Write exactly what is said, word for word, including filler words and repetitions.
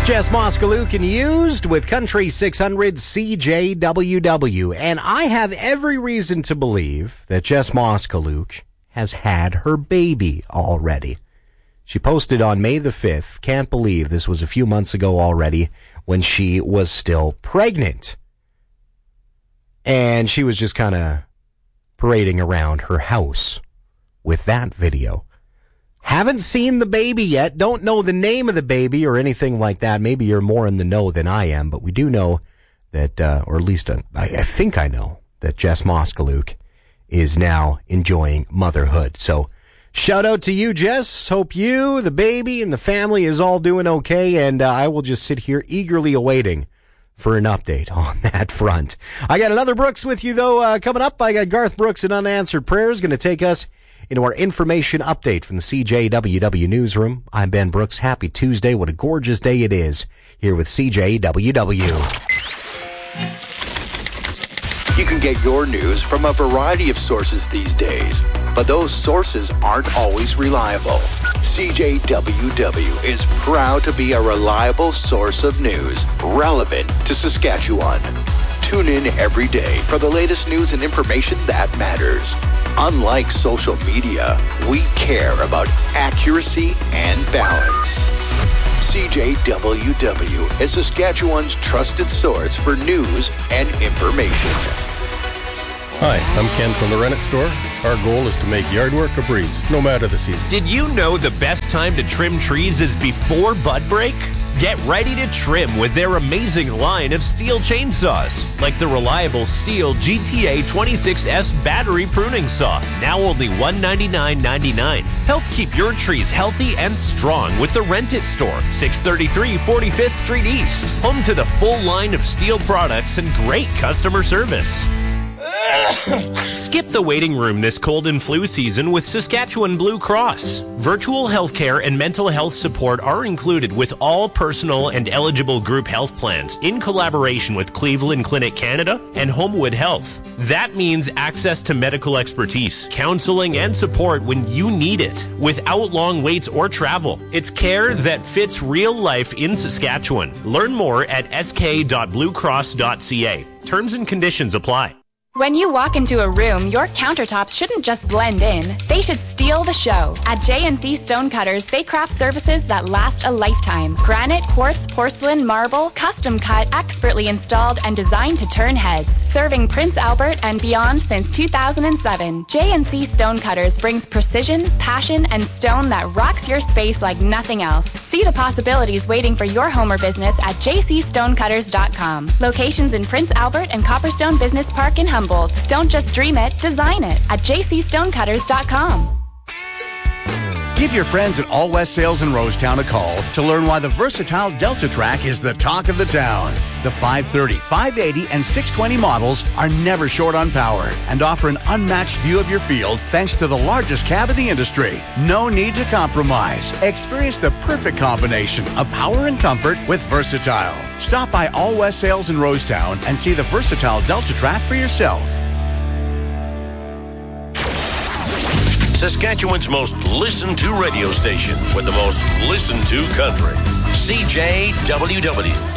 Jess Moskaluk and Used with Country six hundred C J W W. And I have every reason to believe that Jess Moskaluk has had her baby already. She posted on May the fifth, can't believe this was a few months ago already, when she was still pregnant. And she was just kind of parading around her house with that video. Haven't seen the baby yet, don't know the name of the baby or anything like that. Maybe you're more in the know than I am, but we do know that, uh, or at least uh, I, I think I know, that Jess Moskaluk is now enjoying motherhood. So shout out to you, Jess. Hope you, the baby, and the family is all doing okay, and uh, I will just sit here eagerly awaiting for an update on that front. I got another Brooks with you, though, uh, coming up. I got Garth Brooks and Unanswered Prayers going to take us into our information update from the C J W W newsroom. I'm Ben Brooks. Happy Tuesday. What a gorgeous day it is here with C J W W. You can get your news from a variety of sources these days, but those sources aren't always reliable. C J W W is proud to be a reliable source of news relevant to Saskatchewan. Tune in every day for the latest news and information that matters. Unlike social media, we care about accuracy and balance. C J W W is Saskatchewan's trusted source for news and information. Hi, I'm Ken from the Rennet Store. Our goal is to make yard work a breeze, no matter the season. Did you know the best time to trim trees is before bud break? Get ready to trim with their amazing line of steel chainsaws, like the reliable Steel G T A twenty-six S battery pruning saw, now only one hundred ninety-nine ninety-nine. Help keep your trees healthy and strong with the Rent It Store, six thirty-three forty-fifth Street East, home to the full line of steel products and great customer service. Skip the waiting room this cold and flu season with Saskatchewan Blue Cross. Virtual healthcare and mental health support are included with all personal and eligible group health plans in collaboration with Cleveland Clinic Canada and Homewood Health. That means access to medical expertise, counseling, and support when you need it without long waits or travel. It's care that fits real life in Saskatchewan. Learn more at s k dot blue cross dot c a. Terms and conditions apply. When you walk into a room, your countertops shouldn't just blend in. They should steal the show. At J and C Stonecutters, they craft surfaces that last a lifetime. Granite, quartz, porcelain, marble, custom cut, expertly installed, and designed to turn heads. Serving Prince Albert and beyond since two thousand seven, J and C Stonecutters brings precision, passion, and stone that rocks your space like nothing else. See the possibilities waiting for your home or business at j c stonecutters dot com. Locations in Prince Albert and Copperstone Business Park in Humboldt. Don't just dream it, design it at j c stonecutters dot com. Give your friends at All West Sales in Rosetown a call to learn why the versatile Delta Track is the talk of the town. The five thirty, five eighty, and six twenty models are never short on power and offer an unmatched view of your field thanks to the largest cab in the industry. No need to compromise. Experience the perfect combination of power and comfort with Versatile. Stop by All West Sales in Rosetown and see the versatile Delta Track for yourself. Saskatchewan's most listened to radio station with the most listened to country. C J W W.